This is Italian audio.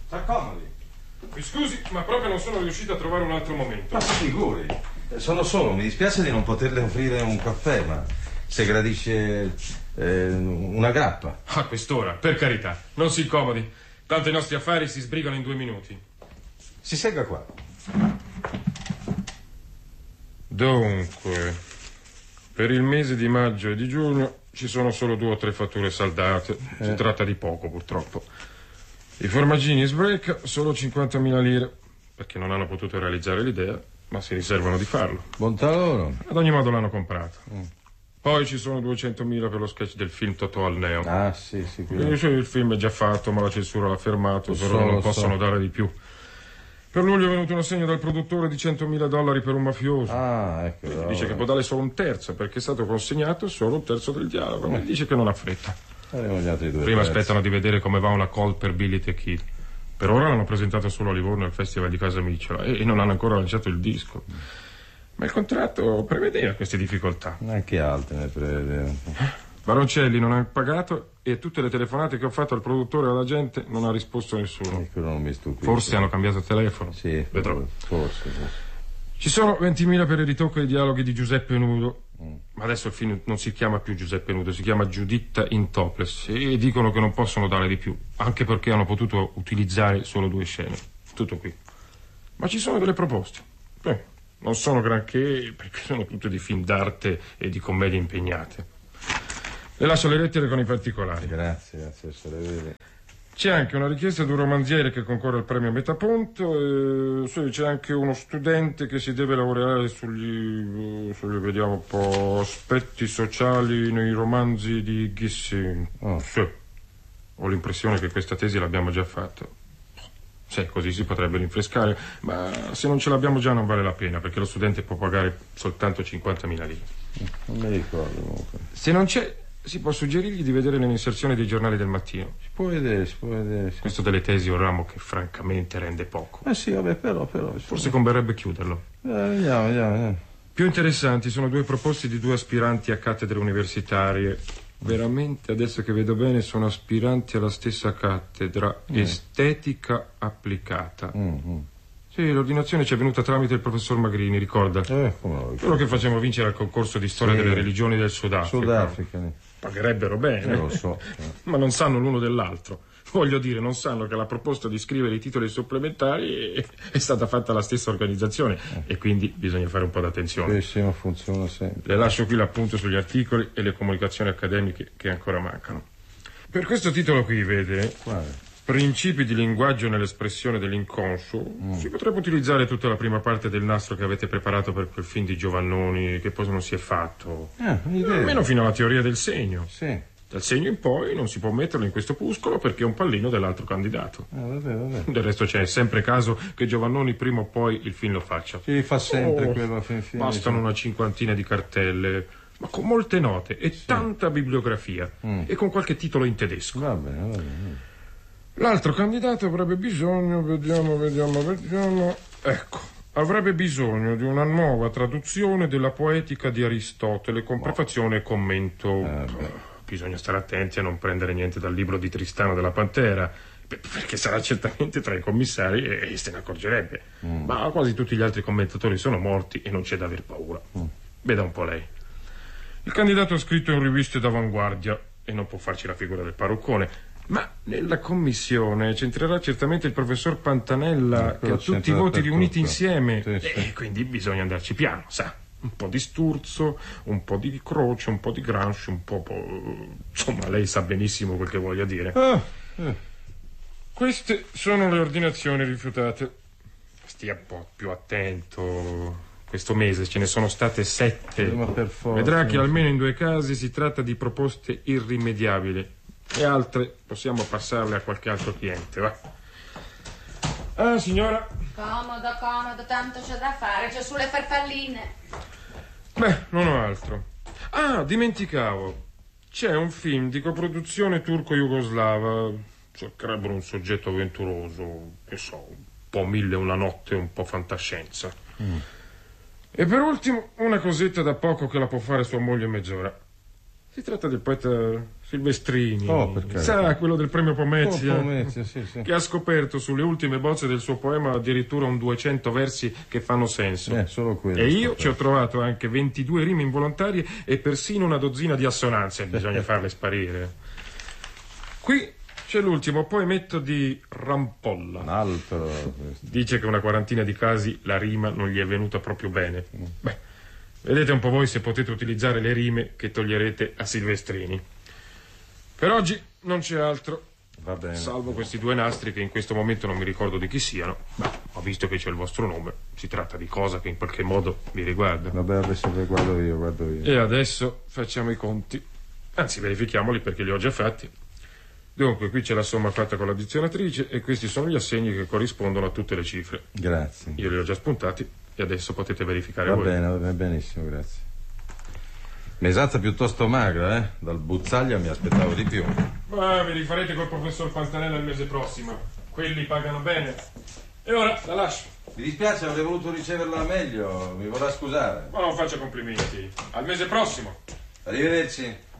S'accomodi. Mi scusi, ma proprio non sono riuscito a trovare un altro momento. Ma figuri. Sono solo, mi dispiace di non poterle offrire un caffè, ma se gradisce una grappa. A quest'ora, per carità, non si incomodi. Tanto i nostri affari si sbrigano in 2 minuti. Si segga qua. Dunque, per il mese di maggio e di giugno ci sono solo 2 o 3 fatture saldate. Si tratta di poco, purtroppo. I formaggini Sbreka solo 50.000 lire, perché non hanno potuto realizzare l'idea, ma si riservano di farlo. Bontà loro. Ad ogni modo l'hanno comprato. Poi ci sono 200.000 per lo sketch del film Totò al Neo. Ah, sì, Quindi il film è già fatto, ma la censura l'ha fermato, però non possono dare di più. Per luglio è venuto un assegno dal produttore di $100.000 per un mafioso. Ah, ecco. Dice che può dare solo 1/3, perché è stato consegnato solo 1/3 del dialogo. Ma dice che non ha fretta. Faremo gli altri 2 Prima pezzi. aspettano di vedere come va una call per Billy the Kid. Per ora l'hanno presentato solo a Livorno al Festival di Casamicciola e non hanno ancora lanciato il disco. Ma il contratto prevedeva queste difficoltà. Anche altre ne prevedevano. Baroncelli non ha pagato e tutte le telefonate che ho fatto al produttore e alla gente non ha risposto nessuno. E quello non mi stupisce. Forse hanno cambiato telefono. Sì, vedrò. Forse. Ci sono 20.000 per il ritocco dei dialoghi di Giuseppe Nudo. Ma adesso il film non si chiama più Giuseppe Nudo, si chiama Giuditta in topless. E dicono che non possono dare di più, anche perché hanno potuto utilizzare solo 2 scene. Tutto qui. Ma ci sono delle proposte. Non sono granché, perché sono tutte di film d'arte e di commedie impegnate. Le lascio le lettere con i particolari. Grazie, adesso le vede. C'è anche una richiesta di un romanziere che concorre al premio Metaponto, c'è anche uno studente che si deve laureare sugli vediamo un po', aspetti sociali nei romanzi di Gissing. Sì. Ho l'impressione che questa tesi l'abbiamo già fatta. Sì, così si potrebbe rinfrescare, ma se non ce l'abbiamo già non vale la pena, perché lo studente può pagare soltanto 50.000 lire. Non mi ricordo comunque. Se non c'è, si può suggerirgli di vedere nell'inserzione dei giornali del mattino. Si può vedere. Sì. Questo delle tesi è un ramo che francamente rende poco. Sì, vabbè, però. Forse converrebbe chiuderlo. Vediamo. Più interessanti sono 2 proposte di 2 aspiranti a cattedre universitarie. Veramente, adesso che vedo bene, sono aspiranti alla stessa cattedra, estetica applicata. Sì, l'ordinazione ci è venuta tramite il professor Magrini, ricorda? Quello che facciamo vincere al concorso di storia delle religioni del Sudafrica. Pagherebbero bene. Lo so. Ma non sanno l'uno dell'altro. Voglio dire, non sanno che la proposta di scrivere i titoli supplementari è stata fatta alla stessa organizzazione e quindi bisogna fare un po' d'attenzione. Sì, ma funziona sempre. Le lascio qui l'appunto sugli articoli e le comunicazioni accademiche che ancora mancano. Per questo titolo qui, vede, Principi di linguaggio nell'espressione dell'inconscio, si potrebbe utilizzare tutta la prima parte del nastro che avete preparato per quel film di Giovannoni che poi non si è fatto. Almeno fino alla teoria del segno. Sì. Dal segno in poi non si può metterlo in questo opuscolo perché è un pallino dell'altro candidato. Vabbè. Del resto c'è sempre caso che Giovannoni prima o poi il film lo faccia. Sì, fa sempre quello a fin fine. Bastano una 50 di cartelle, ma con molte note e tanta bibliografia e con qualche titolo in tedesco. Va bene. L'altro candidato avrebbe bisogno, vediamo. Ecco, avrebbe bisogno di una nuova traduzione della poetica di Aristotele con prefazione e commento. Bisogna stare attenti a non prendere niente dal libro di Tristano della Pantera, perché sarà certamente tra i commissari e se ne accorgerebbe. Ma quasi tutti gli altri commentatori sono morti e non c'è da aver paura. Veda un po' lei. Il candidato ha scritto in riviste d'avanguardia e non può farci la figura del parruccone, ma nella commissione c'entrerà certamente il professor Pantanella, che ha tutti i voti riuniti insieme. E quindi bisogna andarci piano, sa. Un po' di Sturzo, un po' di Croce, un po' di Gramsci, un po'... Insomma, lei sa benissimo quel che voglio dire. Queste sono le ordinazioni rifiutate. Stia un po' più attento. Questo mese ce ne sono state 7. Ma per forza. Vedrà che almeno in 2 casi si tratta di proposte irrimediabili. E altre possiamo passarle a qualche altro cliente, va? Signora? Comodo, tanto c'è da fare, c'è sulle farfalline. Non ho altro. Dimenticavo. C'è un film di coproduzione turco-jugoslava. Cercherebbero un soggetto avventuroso, che so, un po' 1001 notte, un po' fantascienza. E per ultimo, una cosetta da poco che la può fare sua moglie in mezz'ora. Si tratta del poeta Silvestrini. Oh, per carità. Sa, quello del premio Pomezia. Pomezia, sì. Che ha scoperto sulle ultime bozze del suo poema addirittura un 200 versi che fanno senso. Solo quello. E io ci ho trovato anche 22 rime involontarie e persino una dozzina di assonanze. Bisogna farle sparire. Qui c'è l'ultimo poemetto di Rampolla. Un altro. Dice che una quarantina di casi la rima non gli è venuta proprio bene. Beh, vedete un po' voi se potete utilizzare le rime che toglierete a Silvestrini. Per oggi non c'è altro. Va bene. Salvo questi due nastri che in questo momento non mi ricordo di chi siano. Ma ho visto che c'è il vostro nome. Si tratta di cosa che in qualche modo vi riguarda. Vabbè, se guardo io. E adesso facciamo i conti. Anzi, verifichiamoli perché li ho già fatti. Dunque, qui c'è la somma fatta con l'addizionatrice e questi sono gli assegni che corrispondono a tutte le cifre. Grazie. Io li ho già spuntati e adesso potete verificare Va voi. bene, benissimo, grazie. Mesazza piuttosto magra, eh? Dal Buzzaglia mi aspettavo di più. Ma vi rifarete col professor Pantanella il mese prossimo. Quelli pagano bene. E ora la lascio. Mi dispiace, avrei voluto riceverla meglio, mi vorrà scusare. Ma non faccia complimenti. Al mese prossimo. Arrivederci.